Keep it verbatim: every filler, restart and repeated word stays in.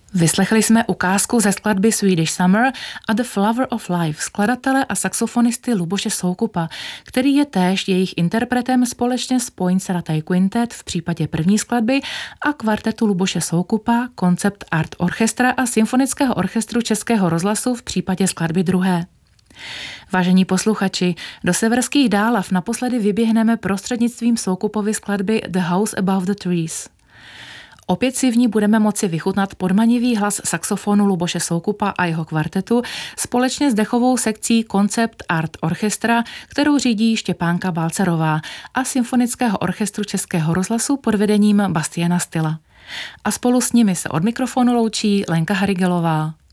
Vyslechli jsme ukázku ze skladby Swedish Summer a The Flower of Life skladatele a saxofonisty Luboše Soukupa, který je též jejich interpretem společně s Poinsettia Quintet v případě první skladby a kvartetu Luboše Soukupa, Concept Art Orchestra a Symfonického orchestru Českého rozhlasu v případě skladby druhé. Vážení posluchači, do Severských Dálav naposledy vyběhneme prostřednictvím Soukupovy skladby The House Above the Trees. Opět si v ní budeme moci vychutnat podmanivý hlas saxofonu Luboše Soukupa a jeho kvartetu společně s dechovou sekcí Concept Art Orchestra, kterou řídí Štěpánka Balcarová, a Symfonického orchestru Českého rozhlasu pod vedením Bastiana Styla. A spolu s nimi se od mikrofonu loučí Lenka Harigelová.